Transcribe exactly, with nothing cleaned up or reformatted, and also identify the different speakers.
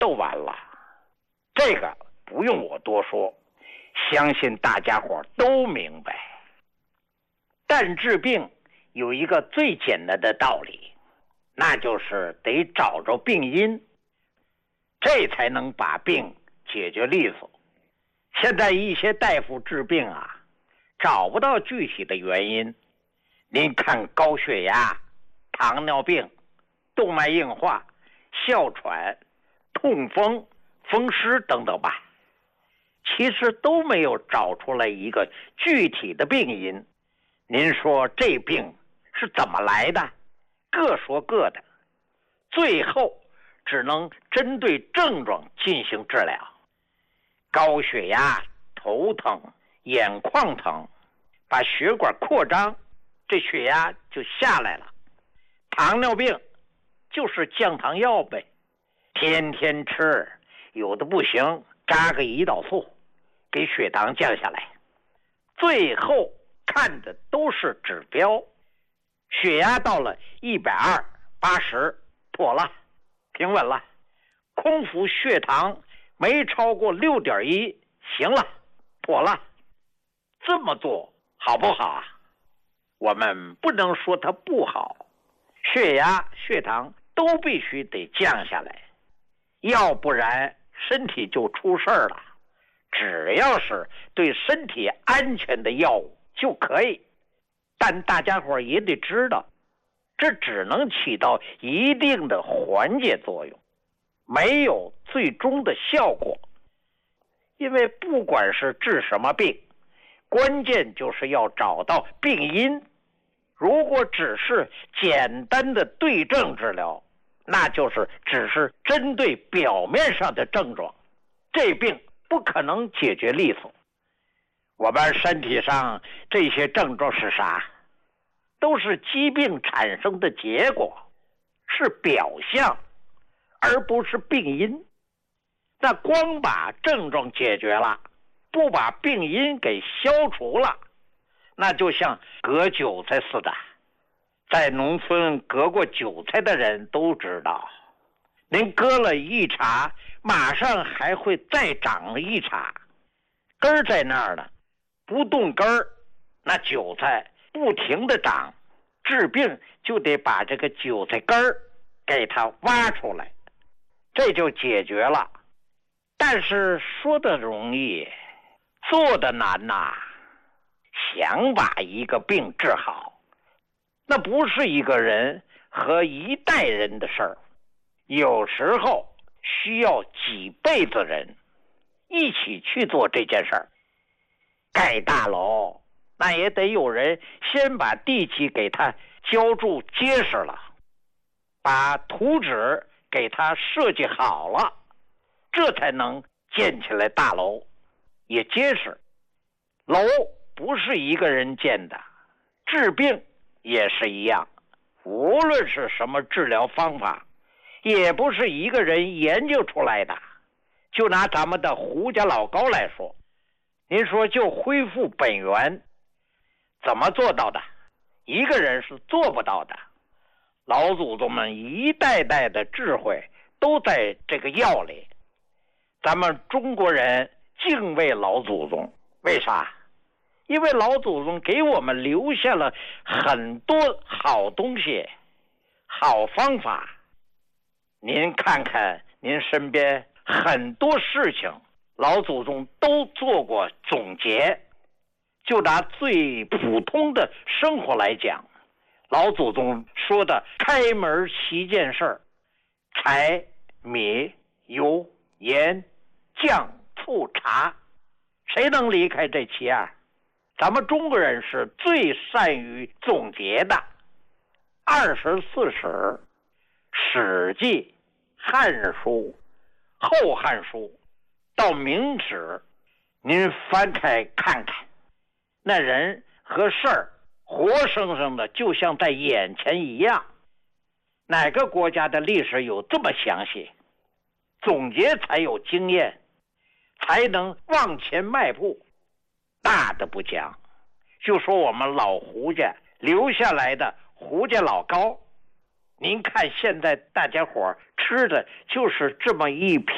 Speaker 1: 都完了。这个不用我多说，相信大家伙都明白。但治病有一个最简单的道理，那就是得找着病因，这才能把病解决利索。现在一些大夫治病啊，找不到具体的原因。您看高血压、糖尿病、动脉硬化、哮喘、痛风、风湿等等吧，其实都没有找出来一个具体的病因。您说这病是怎么来的？各说各的，最后只能针对症状进行治疗。高血压、头疼、眼眶疼，把血管扩张，这血压就下来了。糖尿病就是降糖药呗，天天吃，有的不行，扎个胰岛素，给血糖降下来。最后看的都是指标，血压到了一百二、八十，妥了，平稳了。空腹血糖没超过六点一，行了，妥了。这么做好不好啊？我们不能说它不好，血压、血糖都必须得降下来，要不然身体就出事儿了。只要是对身体安全的药物就可以，但大家伙也得知道，这只能起到一定的缓解作用，没有最终的效果。因为不管是治什么病，关键就是要找到病因。如果只是简单的对症治疗，那就是只是针对表面上的症状，这病不可能解决利索。我们身体上这些症状是啥？都是疾病产生的结果，是表象，而不是病因。那光把症状解决了，不把病因给消除了，那就像割韭菜似的。在农村割过韭菜的人都知道，您割了一茬，马上还会再长一茬，根儿在那儿呢，不动根儿，那韭菜不停的长，治病就得把这个韭菜根儿给它挖出来，这就解决了。但是说的容易，做的难呐。想把一个病治好，那不是一个人和一代人的事儿，有时候需要几辈子人一起去做这件事儿。盖大楼，那也得有人先把地基给它浇筑结实了，把图纸给它设计好了，这才能建起来大楼，也结实。楼不是一个人建的，治病也是一样，无论是什么治疗方法，也不是一个人研究出来的。就拿咱们的胡家老高来说，您说就恢复本源，怎么做到的？一个人是做不到的。老祖宗们一代代的智慧都在这个药里。咱们中国人敬畏老祖宗，为啥？因为老祖宗给我们留下了很多好东西、好方法。您看看您身边很多事情，老祖宗都做过总结。就拿最普通的生活来讲，老祖宗说的开门七件事儿：柴、米、油、盐、酱、醋、茶，谁能离开这七样？咱们中国人是最善于总结的。二十四史、史记、汉书、后汉书到明史，您翻开看看，那人和事儿活生生的就像在眼前一样。哪个国家的历史有这么详细？总结才有经验，才能往前迈步。大的不讲，就说我们老胡家留下来的胡家老高，您看现在大家伙吃的就是这么一瓶